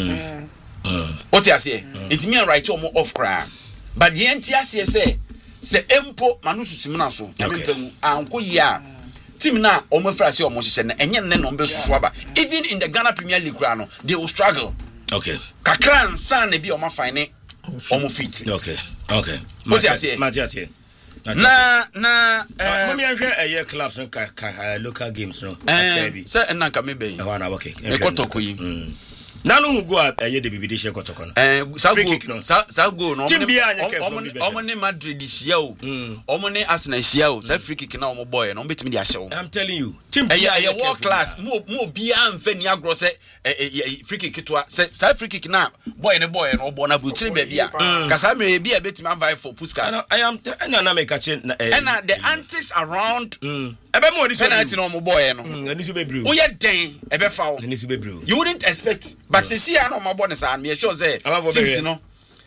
what you say it mean right omo off cry but the entiase say empo manususim na so empemu anko ya team na omo frase omo hye na enye ne no besusu aba even in the Ghana Premier League no they will struggle okay kakran san na bi omo fine omo fit okay what you say na mami anhwe clubs no local games no say enanka me be okay e kotoko yi nanu hu go aye de bibide she kotoko no sa go no omo ne Madrid hia o omo ne Arsenal hia o sa free kick na omo boy no betimi de ahye o I'm telling you team aye world class mo bia amfani agro se free kick to sa free kick na boy no obo na bu chire ba bia kasa me bia betimi am for Puskas I am na make a chain and the antics around ebe mo this penalty no omo boy no ani so be brew wo ye den ebe fa wo ani so be brew you wouldn't expect but see ya no omo boy sa me sure say teams no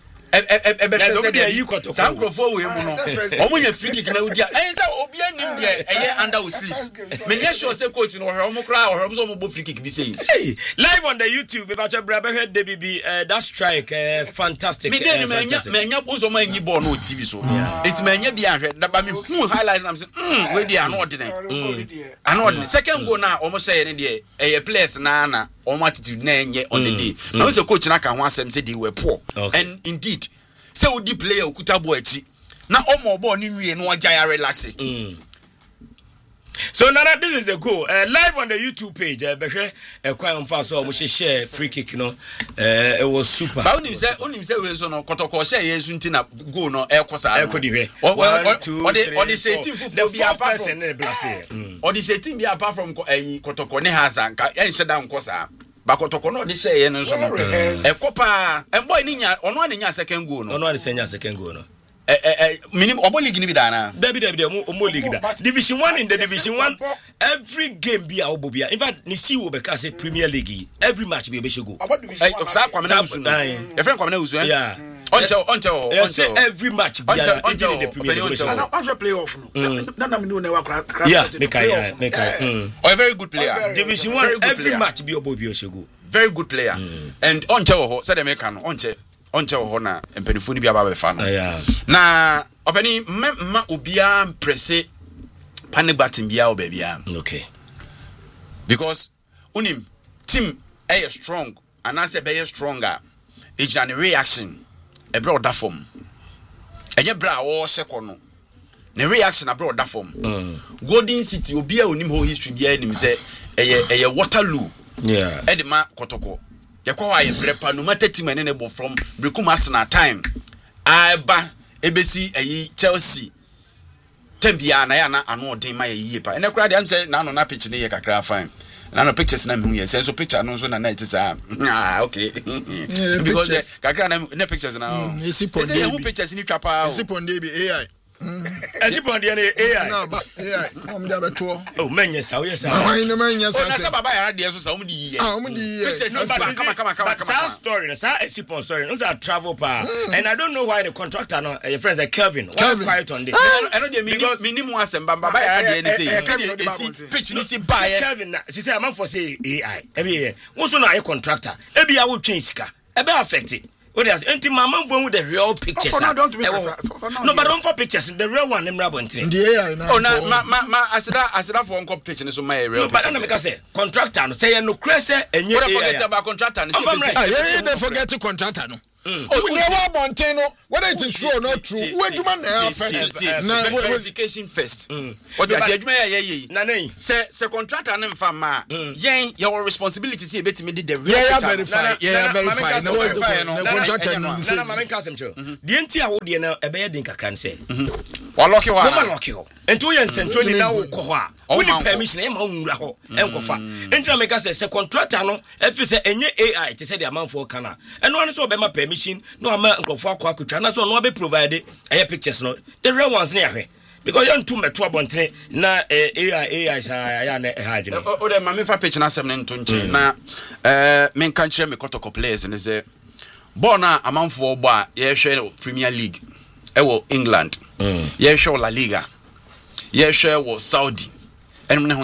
some crofo we mu no omo nya free kick na udia en say obi anim de eye under with sleeves me nya sure say coach no hwe omo kra hwe so omo bo free kick bi say live on the YouTube about your brother head DBB that strike fantastic me dey me nya bozo ma nyi ball no TV so it me nya bi ahwe da ba me hu highlights am say we dey ano ordinary second goal na omo say ne de eye players na omo attitude na enye on the day na we say coach na ka ho asem say they were poor and indeed say odi player okuta bo achi na omo ball ni wie no agya relax. So Nana, this is the goal. Live on the YouTube page, behwe quite on fast so we share free kick no. It was super. But onim say we so no kotoko share yesu nti na goal no e kosa. E kodi hwe. 1 2 3 the say team fufu be apart from or the say team be apart from kotoko ne hazanka e nhye da nkosa. Bakotoko no de share no so no. E kopa e boy ni nya ono anya second goal no. Ono anya second goal no. Minim obo league ni bi dana Debi omo league da Division 1 in the Division 1 every game be a obo bia in fact ni see wo be ka say Premier League every match be should go sa kwamena usu your friend kwamena usu yeah onche every match be in the Premier League na onche playoff no na me no na wa yeah make a very good player Division 1 every match be obo bia should go very good player and onche wo say dem make no onche ho na empanifo ni bia ba be fa no na opani ma obia presse panic button bia o bia okay because unim team is strong and I say be stronger age and reaction e bra oda form enye bra o sekono ne reaction abra oda form Golden City obia onim ho history bia nim say eye Waterloo edema kotoko yakwa ye prepa no matter team ene bo from Brekum Arsenal time aba ebesi ayi Chelsea tembia na ya na ano den ma ye pa ene kra de am say na no na pitch ne ye kakra fine na no pictures na me hu ye say so picture no so na night is okay because kakra na pictures na esi pon dey who pictures ni twapa esi pon dey be AI Esipon de AI. Na ba AI. Am de abeto. Oh, menya sa, yes. Why no menya sa. Na say baba ya de so sa omu di ye. Omu di ye. No, but sad story, sa Esipon story. No that travel pa. And I don't know why the contractor no your friends like Kelvin. Why quiet on this? I know the minimum asem baba ya de say. Pitch ni si buy. Kelvin, she say am for say AI. Ebi wo so na contractor. Ebi ya wo twen sika. Ebe affect it. What is anti mama with the real pictures? No, don't but don't for pictures. The real one, them rabontin. Oh, na asida for uncle picture so my real. But I don't say contractor. Say no crazy and you forget about contractor. Yeah, don't forget to contractor. No. Never Montano, whether it is true or not true, where do man verification first? What is the say contractor and farmer? Yen, your responsibility is a bit me did the verify. Yeah, verify. No contractor. Mamma Cassim. The entire audience a bed in Kakan say. Or lucky one, and 2 years and 20 now. Only permission, Raho, and Kofa. And Jamaica says a contractor, no, if you say any AI to say the amount for Cana. And one is over my permission, no amount of Kwakuchana, so no be provided a pictures, no. The real ones near me. Because you're too much trouble, na AI, oh, the Mamifa pitch na 720. Now, men can't share me Kotoko players and say, Bona amount for bar, yeah, share Premier League, England, yeah, show La Liga, yeah, share was Saudi. And no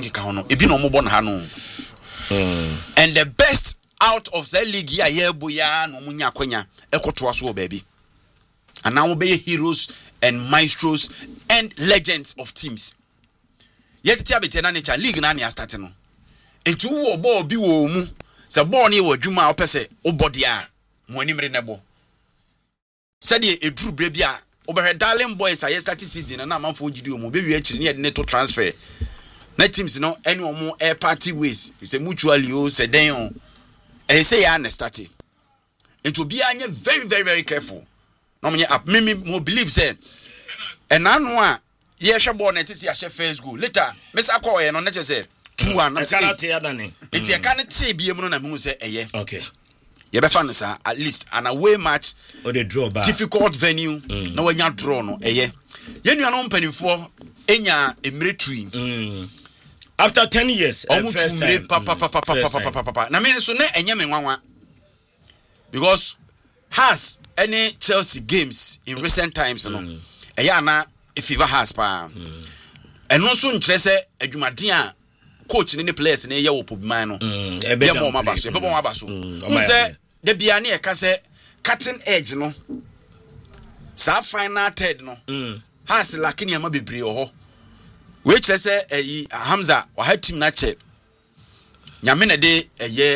and the best out of the league yeah boya no munya kwanya ekoto aso baby and now be heroes and maestros and legends of teams yet tia bete na nature league na na start no etu wo ball bi wo mu se ball na wo dwuma opese obodia mo animre nebo said e duru bre bia oberhe darling boys a start season na manfo gidi o mo be wi akiri ne de to transfer. Na teams no any air party ways. You say mutually o say den o. E say ya na start. It will be anya very very very careful. No me up me believe say. And anu a ye hwe ball na tisi ya hwe first goal. Later me say call ye no na say 2-1 na say. It ye kan tie biem no na me say eye. Okay. Ye be fan say at least an away match or the draw back. Difficult venue. Na wanya draw no eye. Ye nua no mpanimfo enya emretri. After 10 years, first time. Na me so na enye me nwanwa. Because has any Chelsea games in recent times no. Eya na fever has pa. Eno so nkyere se adwumaden a coach ne players ne ye wo pobman no. Ebe mo mabaso. Who say the bia na e ka se cutting edge no. Sa final third no. Has lakini ama bebre ho. Which let's say Hamza or her team na check. Nyamene de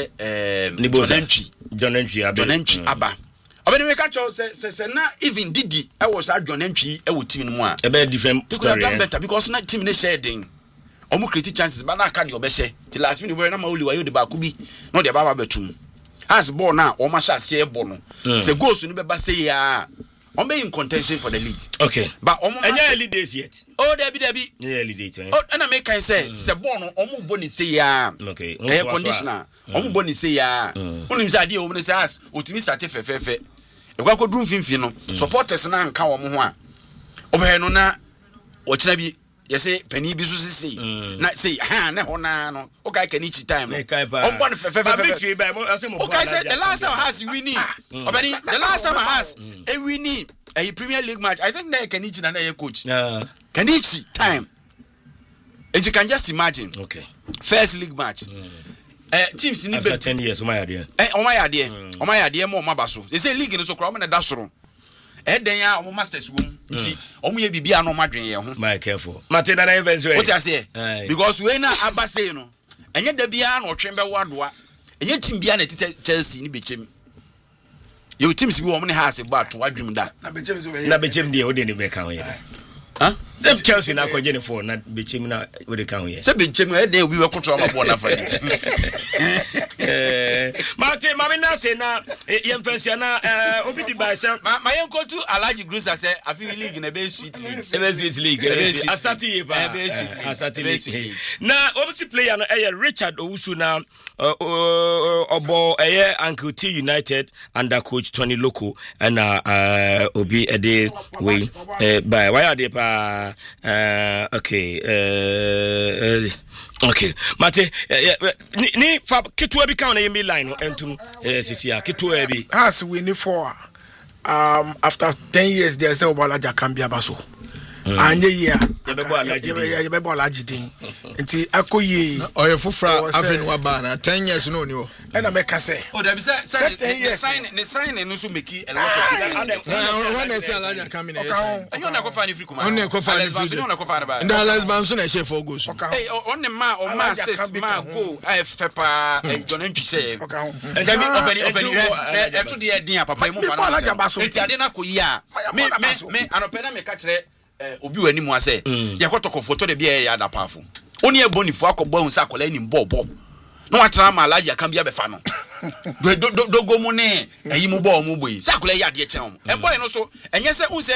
John Entry Abba. Obedi me catch say na even Didi I was at John Entry e wo team no mu a. E be different story. Better because na team ne share den. Omo create chances but na ka de obehye. Till last minute we na ma oli wa yo de ba ku bi. No de baba betum. As ball na o ma sha se ball no. Say goals no be ba say ya. On be in contention for the league. Okay. But early days yet. Oh, Debbie. Yeah, early days. Oh, and I make I say, Sabono, Omu Boni say ya. Okay. Air conditioner. Omu Boni say ya. Only Zadi, Omu says, Utimi Sate Fefe. A wako room finfino. Supporters na nka omuwa. Obeheno na, Ochinabi, yese, Penny Bisu na say, ha, na hona, no. Okay, can each time. Okay, say the last time has winning. The last time has a winning a Premier League match. I think they can each and a coach. Can each time. And you can just imagine. Okay. First league match. Teams in after 10 years, my idea. My idea more mabaso. They say league in so crowd and that's wrong. Then ya masters room. Omu bibia no madwen ye ho. My careful. Martina na events way. What you say? Because we na abase no. Enye da bia na otwembe wadoa. Enye team bia na tete Chelsea ni bechem. Your teams bi wo mo ne ha ase ba to wadwum da. Na bechem so na bechem de o de ne be kan ye. Huh? Same Chelsea na kwaje ne for na bechem na o de kan ye. Se bechem e de obi we control ma ball na fa. Martin mami na say na yemfansia na obi di ba say ma yen go to Alhaji Grusa say afi league na be sweet league. Asati ba. Asati league. Na obi player no Richard Owusu na obo Uncle T United under coach Tony Loco and obi ede we by why are they pa Okay, Mate, ni fa ketua bi kan na yemi line no entum sisi a ketua bi. As we need for after 10 years there say Obalaja can be abaso. Anye year. You be Bolaji din. Nti akoye. Oye fufra afen wa ba na 10 years no ni o. E na make say. Oh, there be say the sign no so make a lot of people. When they say Alaja coming here. And you na ko fa ni free kuma. On ko fa ni free. You na ko fa na ba. Nda lesbian so na share for go so. Hey, on the ma or ma assist ma go fepa John Ntwi say. And then open e to the din papa mu fa na. Enti ade na ko yi a. Me anopena me ka kire obi wani mu ase yakoto photo de bia ya da pafo oni ebonifo akogbo hu sa akola ni mbobo no watra ma Alaja kan bia be fa no dogo mu ne ayi mu bo mu boyi sa akola ya de chen o boy no so enye se